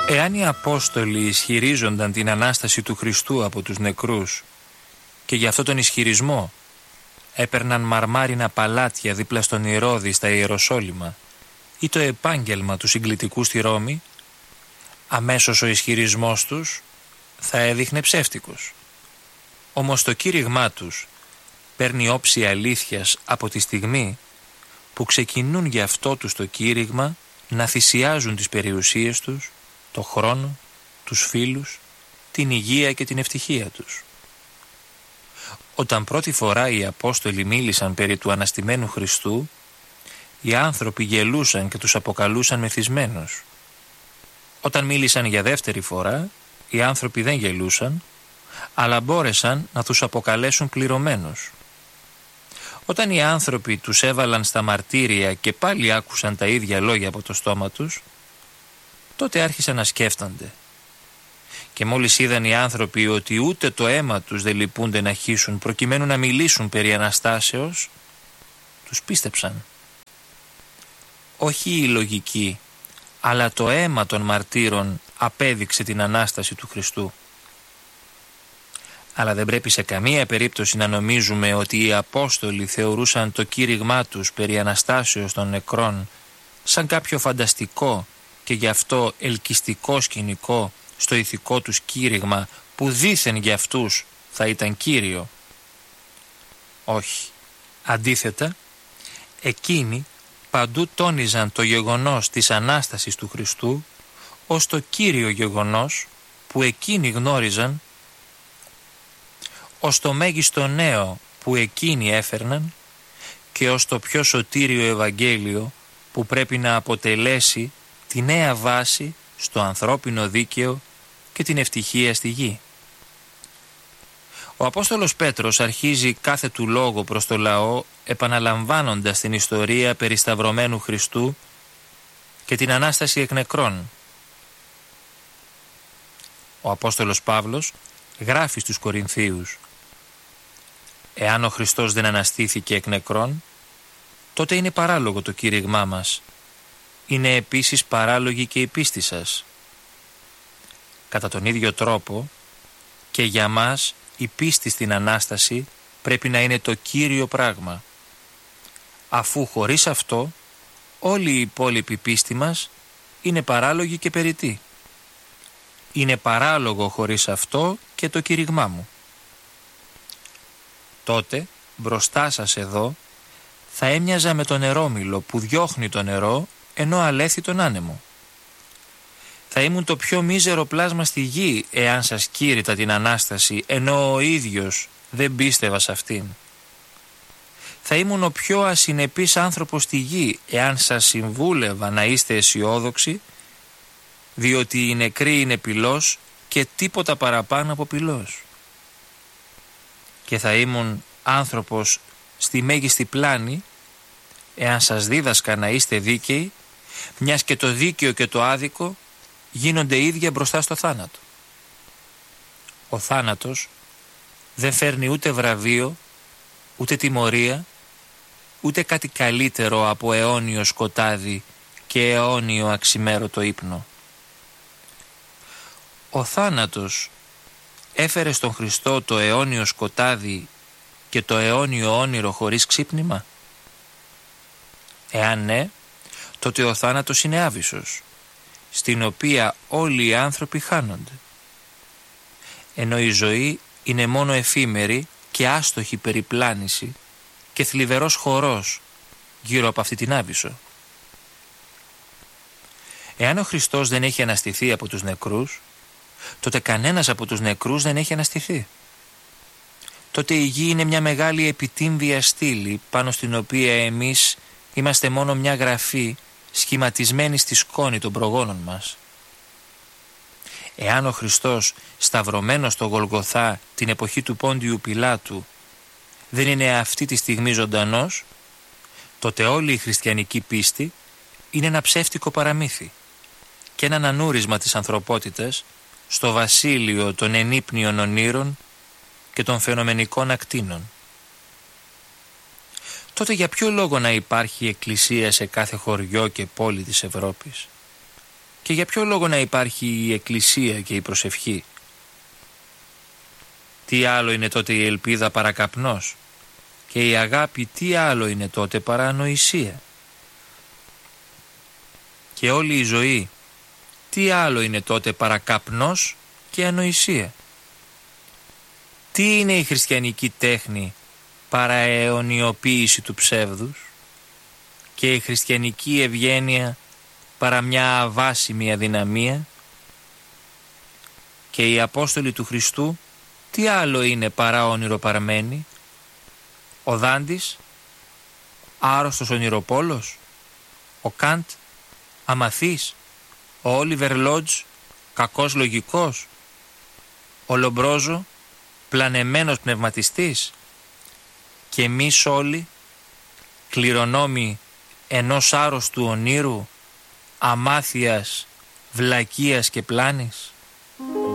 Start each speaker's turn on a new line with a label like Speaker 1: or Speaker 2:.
Speaker 1: Εάν οι Απόστολοι ισχυρίζονταν την Ανάσταση του Χριστού από τους νεκρούς και για αυτό τον ισχυρισμό έπαιρναν μαρμάρινα παλάτια δίπλα στον Ηρώδη στα Ιεροσόλυμα ή το επάγγελμα του συγκλητικού στη Ρώμη, αμέσως ο ισχυρισμός τους θα έδειχνε ψεύτικος. Όμως το κήρυγμά τους παίρνει όψη αλήθειας από τη στιγμή που ξεκινούν για αυτό τους το κήρυγμα να θυσιάζουν τις περιουσίες τους, το χρόνο, τους φίλους, την υγεία και την ευτυχία τους. Όταν πρώτη φορά οι Απόστολοι μίλησαν περί του αναστημένου Χριστού, οι άνθρωποι γελούσαν και τους αποκαλούσαν μεθυσμένους. Όταν μίλησαν για δεύτερη φορά, οι άνθρωποι δεν γελούσαν, αλλά μπόρεσαν να τους αποκαλέσουν πληρωμένους. Όταν οι άνθρωποι τους έβαλαν στα μαρτύρια και πάλι άκουσαν τα ίδια λόγια από το στόμα τους, τότε άρχισαν να σκέφτονται. Και μόλις είδαν οι άνθρωποι ότι ούτε το αίμα τους δεν λυπούνται να χύσουν προκειμένου να μιλήσουν περί Αναστάσεως, τους πίστεψαν. Όχι η λογική, αλλά το αίμα των μαρτύρων απέδειξε την Ανάσταση του Χριστού. Αλλά δεν πρέπει σε καμία περίπτωση να νομίζουμε ότι οι Απόστολοι θεωρούσαν το κήρυγμά τους περί Αναστάσεως των νεκρών σαν κάποιο φανταστικό και γι' αυτό ελκυστικό σκηνικό στο ηθικό τους κήρυγμα που δήθεν για αυτούς θα ήταν κύριο. Όχι. Αντίθετα, εκείνοι παντού τόνιζαν το γεγονός της Ανάστασης του Χριστού ως το κύριο γεγονός που εκείνοι γνώριζαν, ως το μέγιστο νέο που εκείνοι έφερναν και ως το πιο σωτήριο Ευαγγέλιο που πρέπει να αποτελέσει τη νέα βάση στο ανθρώπινο δίκαιο και την ευτυχία στη γη. Ο Απόστολος Πέτρος αρχίζει κάθε του λόγο προς το λαό επαναλαμβάνοντας την ιστορία περί σταυρωμένου Χριστού και την Ανάσταση εκ νεκρών. Ο Απόστολος Παύλος γράφει στους Κορινθίους: «Εάν ο Χριστός δεν αναστήθηκε εκ νεκρών, τότε είναι παράλογο το κήρυγμά μας. Είναι επίσης παράλογη και η πίστη σας». Κατά τον ίδιο τρόπο και για μας η πίστη στην Ανάσταση πρέπει να είναι το κύριο πράγμα, αφού χωρίς αυτό όλη η υπόλοιπη πίστη μας είναι παράλογη και περιττή. Είναι παράλογο χωρίς αυτό και το κήρυγμά μου. Τότε μπροστά σας εδώ θα έμοιαζα με τον νερόμυλο που διώχνει το νερό ενώ αλέθει τον άνεμο. Θα ήμουν το πιο μίζερο πλάσμα στη γη εάν σας κήρυτα την Ανάσταση ενώ ο ίδιος δεν πίστευα σε αυτήν. Θα ήμουν ο πιο ασυνεπής άνθρωπος στη γη εάν σας συμβούλευα να είστε αισιόδοξοι, διότι η νεκρή είναι πυλός και τίποτα παραπάνω από πυλός. Και θα ήμουν άνθρωπος στη μέγιστη πλάνη εάν σας δίδασκα να είστε δίκαιοι, μιας και το δίκαιο και το άδικο γίνονται ίδια μπροστά στο θάνατο. Ο θάνατος δεν φέρνει ούτε βραβείο, ούτε τιμωρία, ούτε κάτι καλύτερο από αιώνιο σκοτάδι και αιώνιο αξιμέρωτο ύπνο. Ο θάνατος έφερε στον Χριστό το αιώνιο σκοτάδι και το αιώνιο όνειρο χωρίς ξύπνημα. Εάν ναι, τότε ο θάνατος είναι άβυσσος, στην οποία όλοι οι άνθρωποι χάνονται. Ενώ η ζωή είναι μόνο εφήμερη και άστοχη περιπλάνηση και θλιβερός χορός γύρω από αυτή την άβυσσο. Εάν ο Χριστός δεν έχει αναστηθεί από τους νεκρούς, τότε κανένας από τους νεκρούς δεν έχει αναστηθεί. Τότε η γη είναι μια μεγάλη επιτύμβια στήλη πάνω στην οποία εμείς είμαστε μόνο μια γραφή σχηματισμένη στη σκόνη των προγόνων μας. Εάν ο Χριστός σταυρωμένος στο Γολγοθά την εποχή του Πόντιου Πιλάτου δεν είναι αυτή τη στιγμή ζωντανός, τότε όλη η χριστιανική πίστη είναι ένα ψεύτικο παραμύθι και ένα ανούρισμα της ανθρωπότητας στο βασίλειο των ενύπνιων ονείρων και των φαινομενικών ακτίνων. Τότε για ποιο λόγο να υπάρχει εκκλησία σε κάθε χωριό και πόλη της Ευρώπης? Και για ποιο λόγο να υπάρχει η εκκλησία και η προσευχή? Τι άλλο είναι τότε η ελπίδα παρά καπνός, και η αγάπη τι άλλο είναι τότε παρά ανοησία? Και όλη η ζωή τι άλλο είναι τότε παρά καπνός και ανοησία? Τι είναι η χριστιανική τέχνη παρά αιωνιοποίηση του ψεύδους, και η χριστιανική ευγένεια παρά μια αβάσιμη αδυναμία? Και οι Απόστολοι του Χριστού τι άλλο είναι παρά ονειροπαρμένοι? Ο Δάντης, άρρωστος ονειροπόλος? Ο Καντ, αμαθής? Ο Όλιβερ Λότζ, κακός λογικός? Ο Λομπρόζο, πλανεμένος πνευματιστής? Και εμείς όλοι, κληρονόμοι ενός άρρωστου ονείρου, αμάθειας, βλακείας και πλάνης?